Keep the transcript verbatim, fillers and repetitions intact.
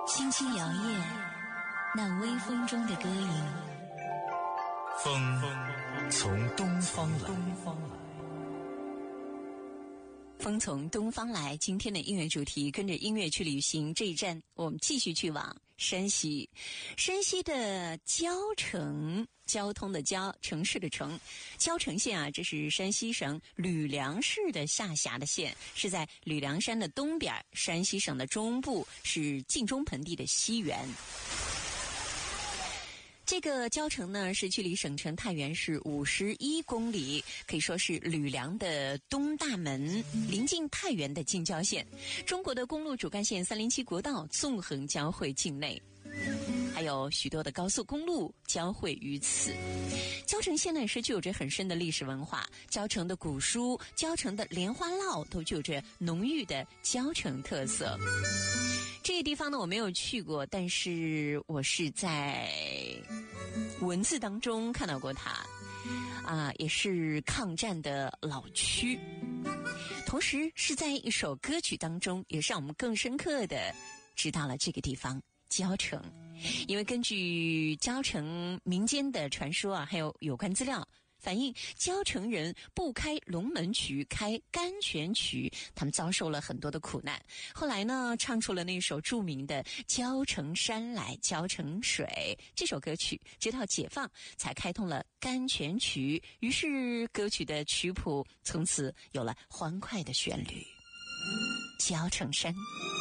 轻轻摇曳那微风中的歌吟。 风从东方来， 风从东方来。今天的音乐主题，跟着音乐去旅行。这一站我们继续去往山西，山西的交城，交通的交，城市的城，交城县啊，这是山西省吕梁市的下辖的县，是在吕梁山的东边，山西省的中部，是晋中盆地的西缘。这个交城呢，是距离省城太原市五十一公里，可以说是吕梁的东大门，临近太原的近郊县。中国的公路主干线三零七国道纵横交汇境内，还有许多的高速公路交汇于此。交城县呢是具有着很深的历史文化，交城的古书、交城的莲花烙都具有着浓郁的交城特色。这个地方呢我没有去过，但是我是在文字当中看到过它，啊，也是抗战的老区，同时是在一首歌曲当中，也是让我们更深刻的知道了这个地方交城。因为根据交城民间的传说啊，还有有关资料反映，交城人不开龙门渠，开甘泉渠，他们遭受了很多的苦难。后来呢，唱出了那首著名的《交城山来交城水》这首歌曲，直到解放才开通了甘泉渠，于是歌曲的曲谱从此有了欢快的旋律。交城山。